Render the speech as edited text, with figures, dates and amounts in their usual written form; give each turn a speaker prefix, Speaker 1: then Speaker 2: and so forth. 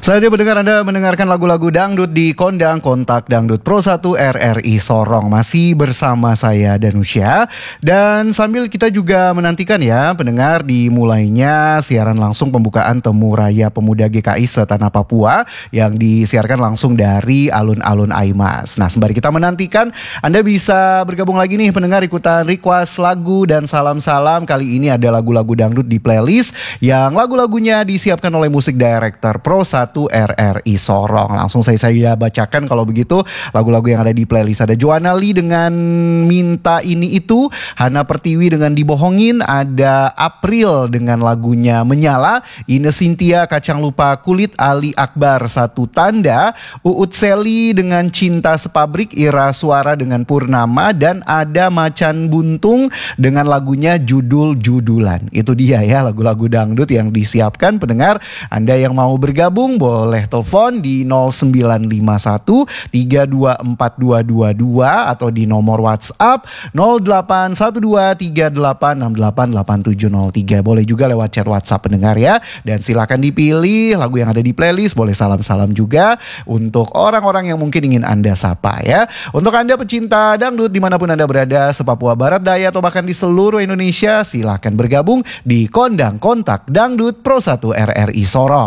Speaker 1: Saya mendengar Anda mendengarkan lagu-lagu dangdut di Kondang Kontak Dangdut Pro 1 RRI Sorong. Masih bersama saya Danusya. Dan sambil kita juga menantikan ya pendengar dimulainya siaran langsung pembukaan Temu Raya Pemuda GKI Setanah Papua yang disiarkan langsung dari alun-alun Aimas. Nah, sembari kita menantikan, Anda bisa bergabung lagi nih pendengar, ikutan request lagu dan salam-salam. Kali ini ada lagu-lagu dangdut di playlist yang lagu-lagunya disiapkan oleh musik director Pro 1 RRI Sorong. Langsung saya bacakan kalau begitu lagu-lagu yang ada di playlist. Ada Joanna Lee dengan Minta Ini Itu, Hana Pertiwi dengan Dibohongin, ada April dengan lagunya Menyala, Ines Cynthia Kacang Lupa Kulit, Ali Akbar Satu Tanda, Uut Seli dengan Cinta Sepabrik, Ira Suara dengan Purnama, dan ada Macan Buntung dengan lagunya Judul-Judulan. Itu dia ya lagu-lagu dangdut yang disiapkan pendengar. Anda yang mau bergabung boleh telepon di 0951 324222 atau di nomor WhatsApp 081238688703. Boleh juga lewat chat WhatsApp pendengar ya. Dan silakan dipilih lagu yang ada di playlist. Boleh salam-salam juga untuk orang-orang yang mungkin ingin Anda sapa ya. Untuk Anda pecinta dangdut dimanapun Anda berada, se-Papua Barat Daya atau bahkan di seluruh Indonesia, silakan bergabung di Kondang Kontak Dangdut Pro 1 RRI Sorong.